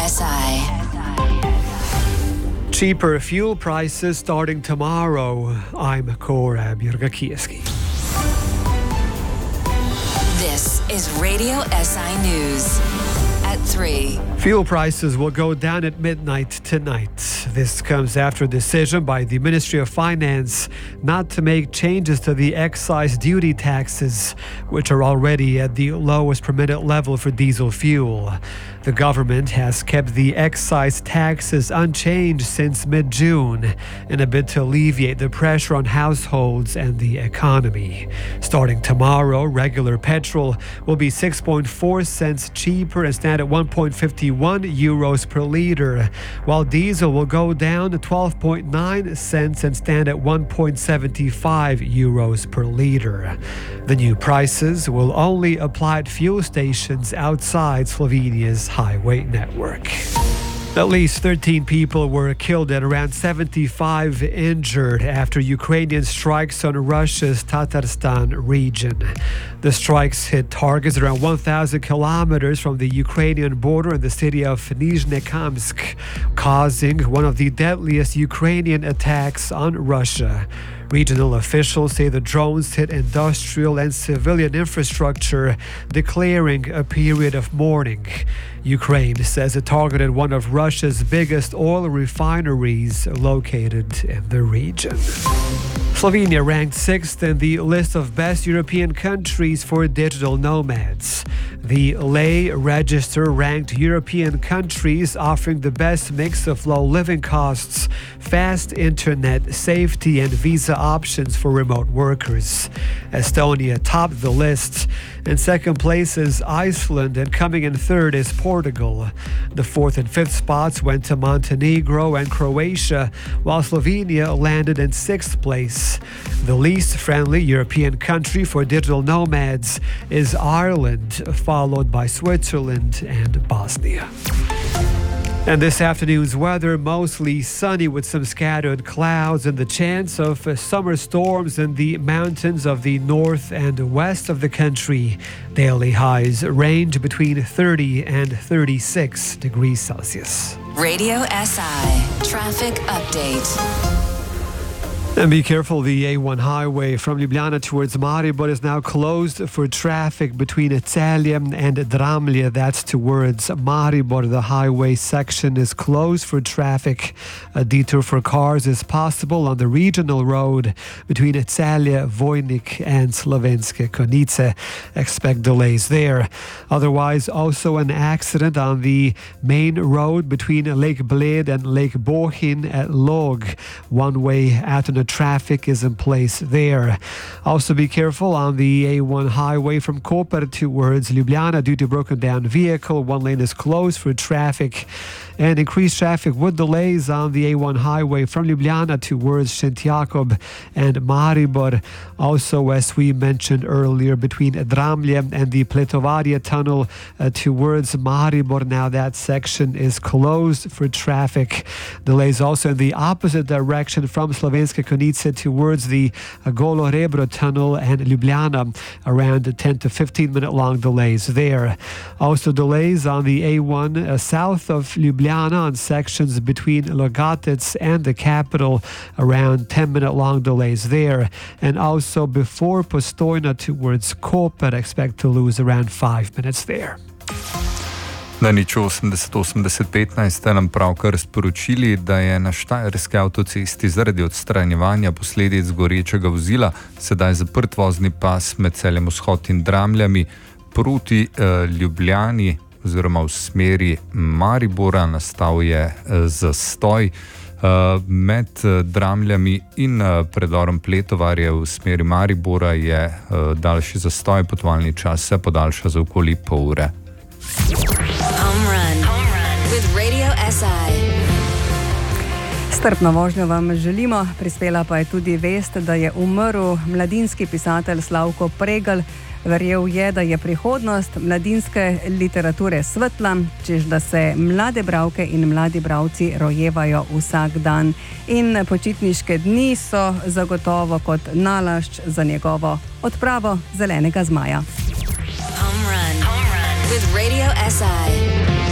SI. Cheaper fuel prices starting tomorrow. I'm Korab Jurgakieski. This is Radio SI News at 3. Fuel prices will go down at midnight tonight. This comes after a decision by the Ministry of Finance not to make changes to the excise duty taxes, which are already at the lowest permitted level for diesel fuel. The government has kept the excise taxes unchanged since mid-June in a bid to alleviate the pressure on households and the economy. Starting tomorrow, regular petrol will be 6.4 cents cheaper and stand at 1.51 euros per litre, while diesel will go down to 12.9 cents and stand at 1.75 euros per litre. The new prices will only apply at fuel stations outside Slovenia's highway network. At least 13 people were killed and around 75 injured after Ukrainian strikes on Russia's Tatarstan region. The strikes hit targets around 1,000 kilometers from the Ukrainian border in the city of Nizhnekamsk, causing one of the deadliest Ukrainian attacks on Russia. Regional officials say the drones hit industrial and civilian infrastructure, declaring a period of mourning. Ukraine says it targeted one of Russia's biggest oil refineries located in the region. Slovenia ranked 6th in the list of best European countries for digital nomads. The Lay Register ranked European countries offering the best mix of low living costs, fast internet, safety and visa options for remote workers. Estonia topped the list. In second place is Iceland, and coming in third is Portugal. The 4th and 5th spots went to Montenegro and Croatia, while Slovenia landed in 6th place. The least friendly European country for digital nomads is Ireland, followed by Switzerland and Bosnia. And this afternoon's weather, mostly sunny with some scattered clouds and the chance of summer storms in the mountains of the north and west of the country. Daily highs range between 30 and 36 degrees Celsius. Radio SI Traffic Update. And be careful, the A1 highway from Ljubljana towards Maribor is now closed for traffic between Celje and Dramlje. That's towards Maribor. The highway section is closed for traffic. A detour for cars is possible on the regional road between Celje, Vojnik and Slovenske Konjice. Expect delays there. Otherwise, also an accident on the main road between Lake Bled and Lake Bohinj at Log. One-way alternate traffic is in place there. Also be careful on the A1 highway from Koper towards Ljubljana due to broken down vehicle. One lane is closed for traffic, and increased traffic with delays on the A1 highway from Ljubljana towards Šentjakov and Maribor. Also, as we mentioned earlier, between Dramlje and the Pletovarje tunnel towards Maribor. Now that section is closed for traffic. Delays also in the opposite direction from Slovenske Konjice towards the Golo Rebro tunnel and Ljubljana. Around 10 to 15 minute long delays there. Also delays on the A1 south of Ljubljana on sections between Logatec and the capital. Around 10 minute long delays there. And also before Postojna towards Koper, expect to lose around 5 minutes there. Na nič 80-80-15 ste nam pravkar sporočili, da je na štajerski avtocesti zaradi odstranjevanja posledic gorečega vozila sedaj zaprt vozni pas med Celjem Vzhod in Dramljami proti Ljubljani oziroma v smeri Maribora. Nastal je zastoj. Med Dramljami in predorom Pletovarje v smeri Maribora je daljši zastoj, potovalni čas se podaljša za okoli pol ure. Home Run with Radio SI. Strpno vožnjo vam želimo, prispela pa je tudi vest, da je umrl mladinski pisatelj Slavko Pregl. Verjel je, da je prihodnost mladinske literature svetla, čež da se mlade bralke in mladi bralci rojevajo vsak dan. In počitniške dni so zagotovo kot nalašč za njegovo odpravo zelenega zmaja. Home Run with Radio SI.